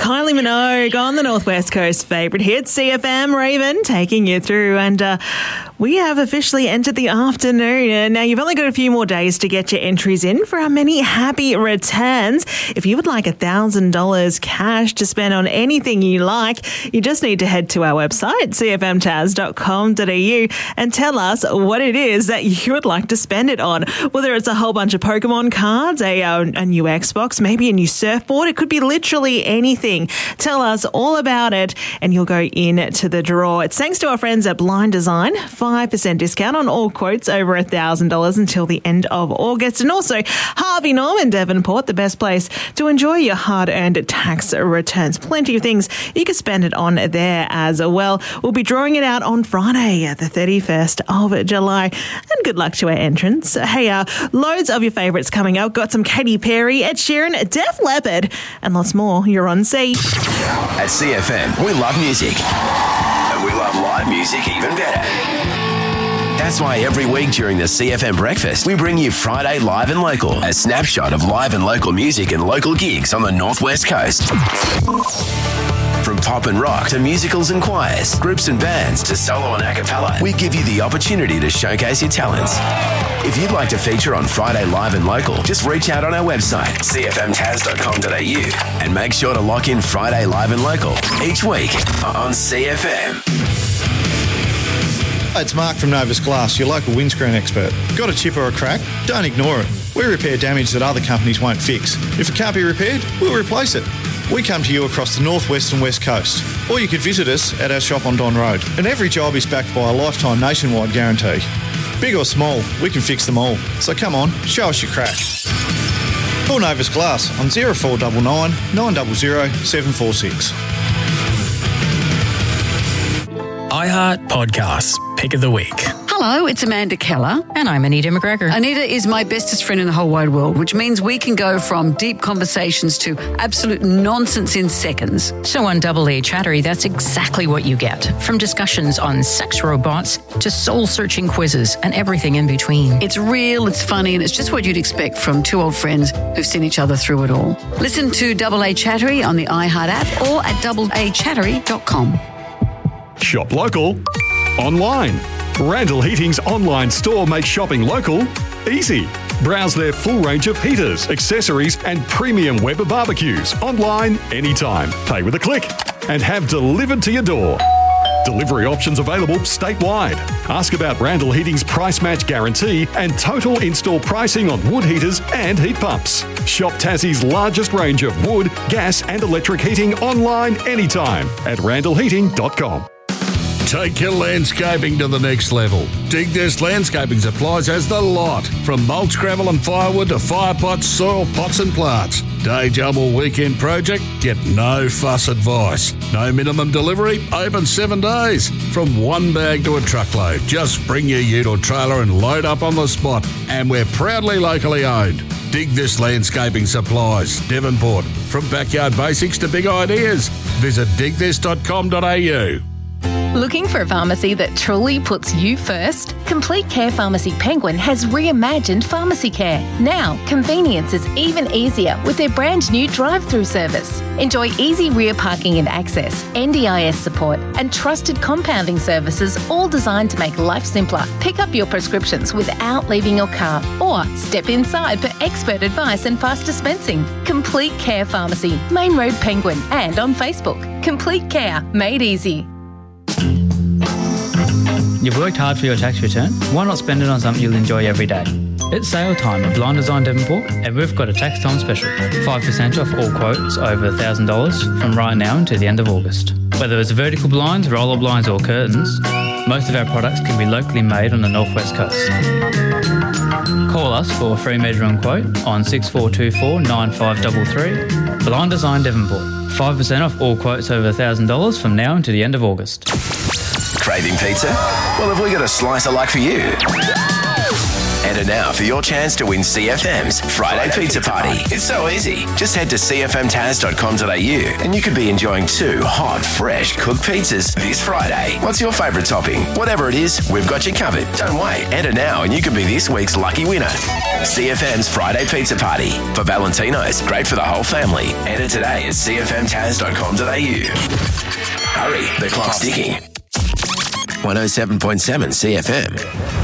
Kylie Minogue on the Northwest Coast favourite hit, CFM Raven, taking you through. And we have officially entered the afternoon. Now, you've only got a few more days to get your entries in for our many happy returns. If you would like $1,000 cash to spend on anything you like, you just need to head to our website, cfmtaz.com.au, and tell us what it is that you would like to spend it on. Whether it's a whole bunch of Pokemon cards, a new Xbox, maybe a new surfboard, it could be literally anything. Tell us all about it and you'll go into the draw. It's thanks to our friends at Blind Design. 5% discount on all quotes over $1,000 until the end of August. And also Harvey Norman Devonport, the best place to enjoy your hard-earned tax returns. Plenty of things you can spend it on there as well. We'll be drawing it out on Friday, the 31st of July. And good luck to our entrants. Hey, loads of your favourites coming up. Got some Katy Perry, Ed Sheeran, Def Leppard, and lots more. You're on C. At CFM, we love music. And we love live music even better. That's why every week during the CFM Breakfast, we bring you Friday Live and Local, a snapshot of live and local music and local gigs on the Northwest Coast. From pop and rock to musicals and choirs, groups and bands to solo and a cappella, we give you the opportunity to showcase your talents. If you'd like to feature on Friday Live and Local, just reach out on our website, cfmtaz.com.au, and make sure to lock in Friday Live and Local each week on CFM. It's Mark from Novus Glass, your local windscreen expert. Got a chip or a crack? Don't ignore it. We repair damage that other companies won't fix. If it can't be repaired, we'll replace it. We come to you across the northwest and west coast. Or you can visit us at our shop on Don Road. And every job is backed by a lifetime nationwide guarantee. Big or small, we can fix them all. So come on, show us your crack. Call Novus Glass on 0499 900 746. iHeart Podcasts, Pick of the Week. Hello, it's Amanda Keller. And I'm Anita McGregor. Anita is my bestest friend in the whole wide world, which means we can go from deep conversations to absolute nonsense in seconds. So on Double A Chattery, that's exactly what you get. From discussions on sex robots to soul-searching quizzes and everything in between. It's real, it's funny, and it's just what you'd expect from two old friends who've seen each other through it all. Listen to Double A Chattery on the iHeart app or at doubleachattery.com. Shop local, online. Randall Heating's online store makes shopping local easy. Browse their full range of heaters, accessories and premium Weber barbecues online anytime. Pay with a click and have delivered to your door. Delivery options available statewide. Ask about Randall Heating's price match guarantee and total install pricing on wood heaters and heat pumps. Shop Tassie's largest range of wood, gas and electric heating online anytime at randallheating.com. Take your landscaping to the next level. Dig This Landscaping Supplies has the lot. From mulch, gravel and firewood to fire pots, soil pots and plants. Day job or weekend project? Get no fuss advice. No minimum delivery, open 7 days. From one bag to a truckload. Just bring your ute or trailer and load up on the spot. And we're proudly locally owned. Dig This Landscaping Supplies, Devonport. From backyard basics to big ideas. Visit digthis.com.au. Looking for a pharmacy that truly puts you first? Complete Care Pharmacy Penguin has reimagined pharmacy care. Now, convenience is even easier with their brand new drive-through service. Enjoy easy rear parking and access, NDIS support, and trusted compounding services, all designed to make life simpler. Pick up your prescriptions without leaving your car, or step inside for expert advice and fast dispensing. Complete Care Pharmacy, Main Road Penguin, and on Facebook. Complete Care, made easy. You've worked hard for your tax return. Why not spend it on something you'll enjoy every day? It's sale time at Blind Design Devonport, and we've got a tax time special. 5% off all quotes over $1,000 from right now until the end of August. Whether it's vertical blinds, roller blinds or curtains, most of our products can be locally made on the Northwest Coast. Call us for a free measuring quote on 6424 9533. Blind Design Devonport. 5% off all quotes over $1,000 from now until the end of August. Craving pizza? Well, have we got a slice of luck for you? At Enter now for your chance to win CFM's Friday Pizza Party. It's so easy. Just head to cfmtaz.com.au and you could be enjoying 2 hot, fresh cooked pizzas this Friday. What's your favourite topping? Whatever it is, we've got you covered. Don't wait. Enter now and you could be this week's lucky winner. CFM's Friday Pizza Party. For Valentino's, great for the whole family. Enter today at cfmtaz.com.au. Hurry, the clock's ticking. 107.7 CFM.